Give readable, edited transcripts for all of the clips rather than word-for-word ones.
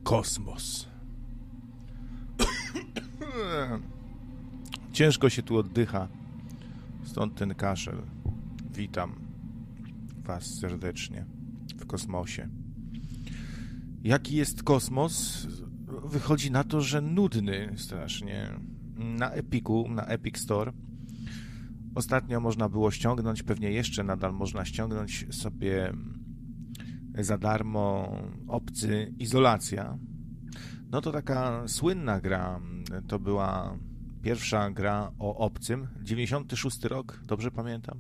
Kosmos. Ciężko się tu oddycha. Stąd ten kaszel. Witam was serdecznie w kosmosie. Jaki jest kosmos? Wychodzi na to, że nudny strasznie. Na Epiku, na Epic Store ostatnio można było ściągnąć, pewnie jeszcze nadal można ściągnąć sobie za darmo Obcy Izolacja. No to taka słynna gra, to była pierwsza gra o Obcym, 96 rok, dobrze pamiętam.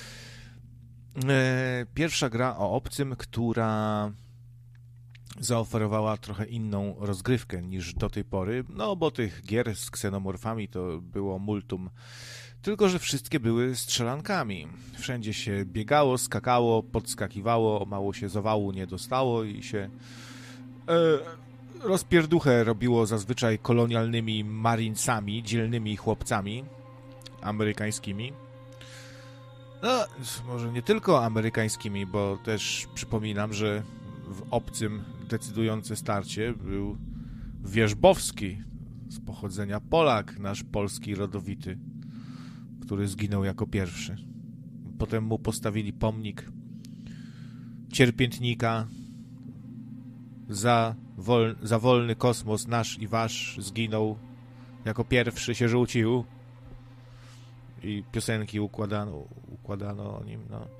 Pierwsza gra o Obcym, która zaoferowała trochę inną rozgrywkę niż do tej pory, no bo tych gier z ksenomorfami to było multum, tylko że wszystkie były strzelankami. Wszędzie się biegało, skakało, podskakiwało, mało się zawału nie dostało i się rozpierduchę robiło zazwyczaj kolonialnymi marinesami, dzielnymi chłopcami amerykańskimi. No, może nie tylko amerykańskimi, bo też przypominam, że w Obcym decydujące starcie był Wierzbowski, z pochodzenia Polak, nasz polski rodowity, który zginął jako pierwszy. Potem mu postawili pomnik cierpiętnika za wolny kosmos nasz i wasz, zginął jako pierwszy, się rzucił i piosenki układano o nim, no.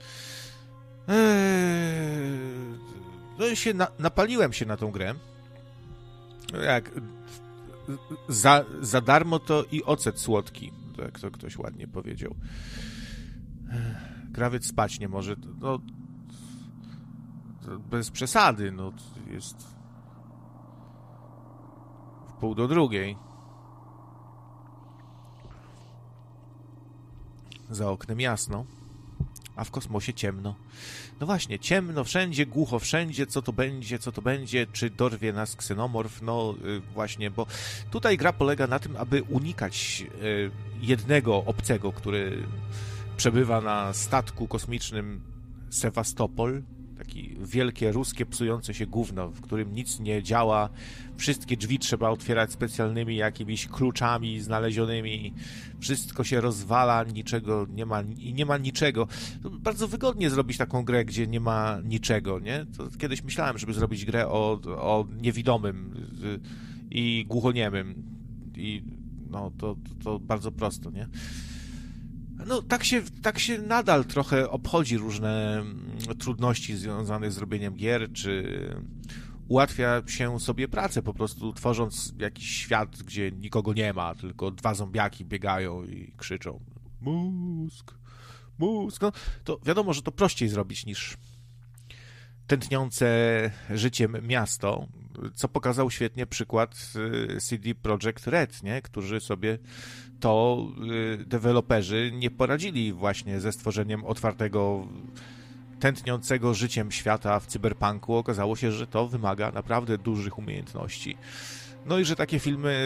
No i się napaliłem się na tą grę. Jak za darmo to i ocet słodki, jak to ktoś ładnie powiedział. Krawiec spać nie może, no bez przesady, no jest w 1:30. Za oknem jasno, a w kosmosie ciemno. No właśnie, ciemno wszędzie, głucho wszędzie, co to będzie, czy dorwie nas ksenomorf, no właśnie, bo tutaj gra polega na tym, aby unikać jednego obcego, który przebywa na statku kosmicznym Sewastopol, taki wielkie, ruskie, psujące się gówno, w którym nic nie działa, wszystkie drzwi trzeba otwierać specjalnymi jakimiś kluczami znalezionymi, wszystko się rozwala, niczego nie ma i nie ma niczego. To bardzo wygodnie zrobić taką grę, gdzie nie ma niczego, nie? To kiedyś myślałem, żeby zrobić grę o niewidomym i głuchoniemym i no to bardzo prosto, nie? No, tak się nadal trochę obchodzi różne trudności związane z robieniem gier, czy ułatwia się sobie pracę, po prostu tworząc jakiś świat, gdzie nikogo nie ma, tylko dwa zombiaki biegają i krzyczą mózg. No, to wiadomo, że to prościej zrobić niż tętniące życiem miasto, co pokazał świetnie przykład CD Projekt Red, nie? Którzy sobie deweloperzy nie poradzili właśnie ze stworzeniem otwartego, tętniącego życiem świata w cyberpunku. Okazało się, że to wymaga naprawdę dużych umiejętności. No i że takie filmy